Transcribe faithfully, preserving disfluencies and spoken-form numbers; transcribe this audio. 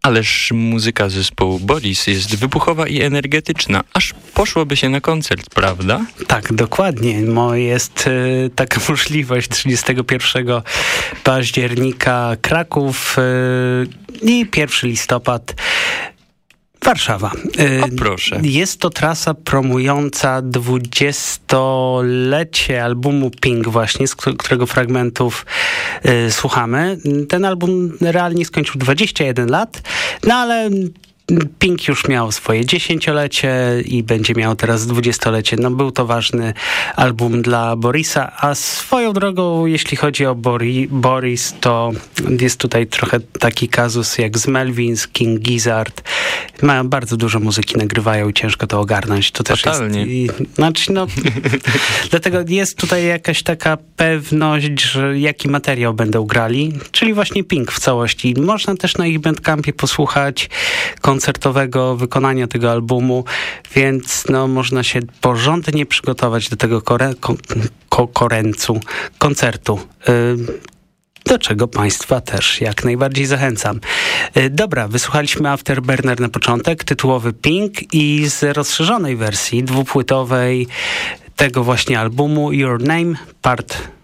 Ależ muzyka zespołu Boris jest wybuchowa i energetyczna. Aż poszłoby się na koncert, prawda? Tak, dokładnie. Mo jest y, taka możliwość trzydziestego pierwszego października Kraków y, i pierwszego listopada Warszawa. O, proszę. Jest to trasa promująca dwudziestolecie albumu Pink właśnie, z którego fragmentów y, słuchamy. Ten album realnie skończył dwadzieścia jeden lat, no ale Pink już miał swoje dziesięciolecie i będzie miał teraz dwudziestolecie. No był to ważny album dla Borisa, a swoją drogą, jeśli chodzi o Bori- Boris, to jest tutaj trochę taki kazus jak z Melvins, King Gizzard. Mają bardzo dużo muzyki, nagrywają i ciężko to ogarnąć. To też Totalnie. jest... I, znaczy no, dlatego jest tutaj jakaś taka pewność, że jaki materiał będą grali, czyli właśnie Pink w całości. Można też na ich Bandcampie posłuchać koncertowego wykonania tego albumu, więc no, można się porządnie przygotować do tego kore, ko, ko, korencu, koncertu. Yy, do czego Państwa też jak najbardziej zachęcam. Yy, dobra, wysłuchaliśmy Afterburner na początek, tytułowy Pink i z rozszerzonej wersji dwupłytowej tego właśnie albumu Your Name Part